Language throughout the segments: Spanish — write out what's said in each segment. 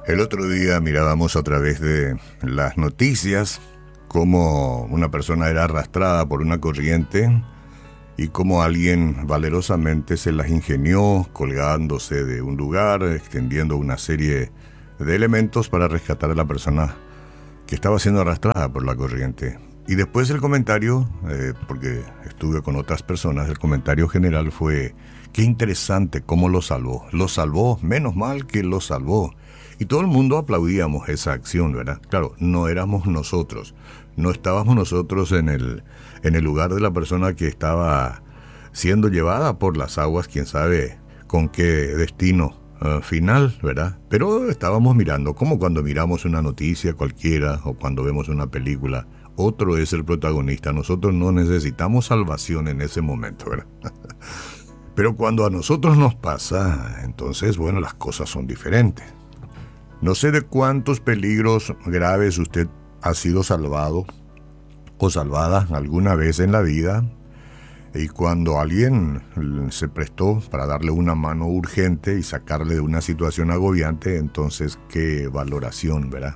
El otro día mirábamos a través de las noticias cómo una persona era arrastrada por una corriente y cómo alguien valerosamente se las ingenió colgándose de un lugar, extendiendo una serie de elementos para rescatar a la persona que estaba siendo arrastrada por la corriente. Y después el comentario, porque estuve con otras personas, el comentario general fue: qué interesante cómo lo salvó, menos mal que lo salvó. Y todo el mundo aplaudíamos esa acción, ¿verdad? Claro, no éramos nosotros, no estábamos nosotros en el lugar de la persona que estaba siendo llevada por las aguas, quién sabe con qué destino final, ¿verdad? Pero estábamos mirando, como cuando miramos una noticia cualquiera o cuando vemos una película, otro es el protagonista. Nosotros no necesitamos salvación en ese momento, ¿verdad? Pero cuando a nosotros nos pasa, entonces, bueno, las cosas son diferentes. No sé de cuántos peligros graves usted ha sido salvado o salvada alguna vez en la vida, y cuando alguien se prestó para darle una mano urgente y sacarle de una situación agobiante, entonces qué valoración, ¿verdad?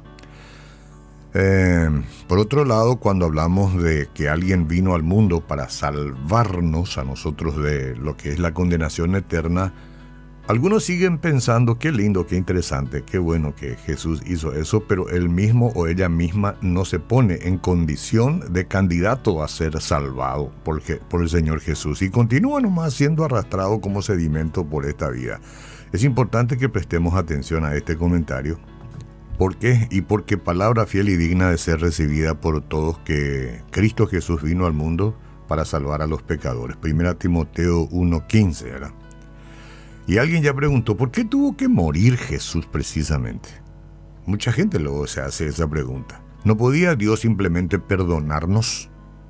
Por otro lado, cuando hablamos de que alguien vino al mundo para salvarnos a nosotros de lo que es la condenación eterna, algunos siguen pensando: qué lindo, qué interesante, qué bueno que Jesús hizo eso, pero él mismo o ella misma no se pone en condición de candidato a ser salvado por el Señor Jesús y continúa nomás siendo arrastrado como sedimento por esta vida. Es importante que prestemos atención a este comentario. ¿Por qué? Y porque palabra fiel y digna de ser recibida por todos, que Cristo Jesús vino al mundo para salvar a los pecadores. 1 Timoteo 1:15, ¿verdad? Y alguien ya preguntó: ¿por qué tuvo que morir Jesús precisamente? Mucha gente luego se hace esa pregunta. ¿No podía Dios simplemente perdonarnos?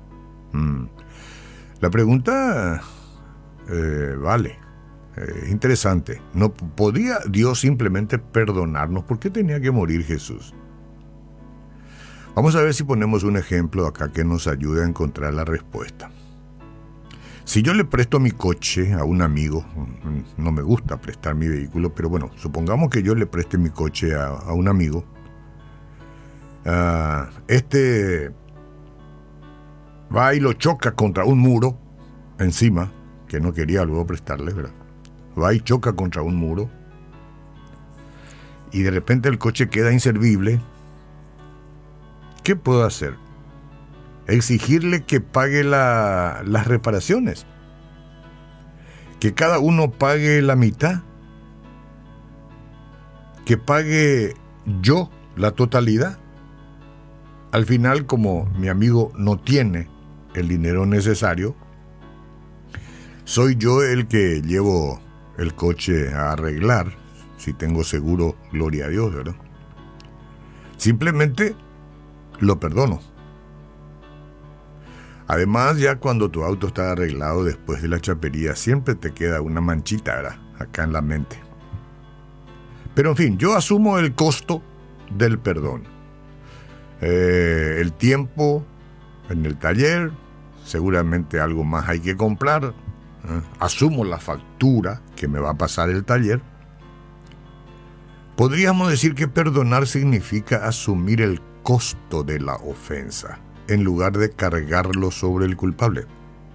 La pregunta vale. Interesante. ¿No podía Dios simplemente perdonarnos? ¿Por qué tenía que morir Jesús? Vamos a ver si ponemos un ejemplo acá que nos ayude a encontrar la respuesta. Si yo le presto mi coche a un amigo, no me gusta prestar mi vehículo, pero bueno, supongamos que yo le preste mi coche a un amigo. Este va y lo choca contra un muro encima, que no quería luego prestarle, ¿verdad? Va y choca contra un muro y de repente el coche queda inservible. ¿Qué puedo hacer? Exigirle que pague las reparaciones, que cada uno pague la mitad, que pague yo la totalidad. Al final, como mi amigo no tiene el dinero necesario, soy yo el que llevo el coche a arreglar. Si tengo seguro, gloria a Dios, ¿verdad? Simplemente lo perdono. Además, ya cuando tu auto está arreglado después de la chapería, siempre te queda una manchita, ¿verdad?, acá en la mente. Pero en fin, yo asumo el costo del perdón. El tiempo en el taller, seguramente algo más hay que comprar. Asumo la factura que me va a pasar el taller. Podríamos decir que perdonar significa asumir el costo de la ofensa, en lugar de cargarlo sobre el culpable.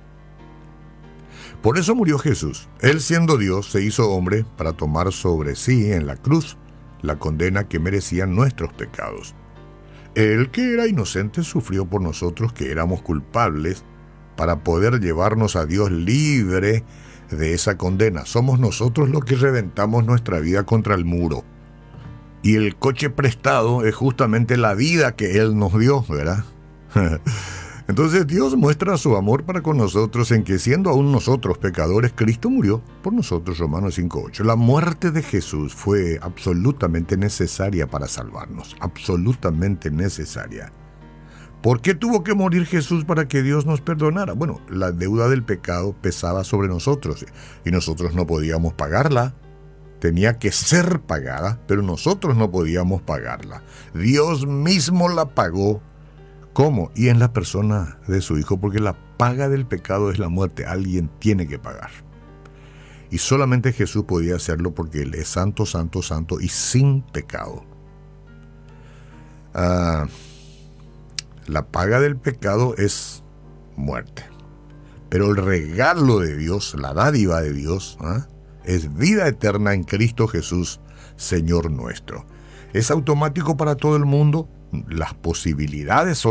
Por eso murió Jesús. Él, siendo Dios, se hizo hombre para tomar sobre sí en la cruz la condena que merecían nuestros pecados. Él, que era inocente, sufrió por nosotros que éramos culpables, para poder llevarnos a Dios libre de esa condena. Somos nosotros los que reventamos nuestra vida contra el muro. Y el coche prestado es justamente la vida que Él nos dio, ¿verdad? Entonces Dios muestra su amor para con nosotros en que, siendo aún nosotros pecadores, Cristo murió por nosotros. Romanos 5:8. La muerte de Jesús fue absolutamente necesaria para salvarnos, absolutamente necesaria. ¿Por qué tuvo que morir Jesús para que Dios nos perdonara? Bueno, la deuda del pecado pesaba sobre nosotros y nosotros no podíamos pagarla. Tenía que ser pagada, pero nosotros no podíamos pagarla. Dios mismo la pagó. ¿Cómo? Y en la persona de su Hijo, porque la paga del pecado es la muerte. Alguien tiene que pagar. Y solamente Jesús podía hacerlo porque Él es santo, santo, santo y sin pecado. La paga del pecado es muerte. Pero el regalo de Dios, la dádiva de Dios, es vida eterna en Cristo Jesús, Señor nuestro. ¿Es automático para todo el mundo? Las posibilidades son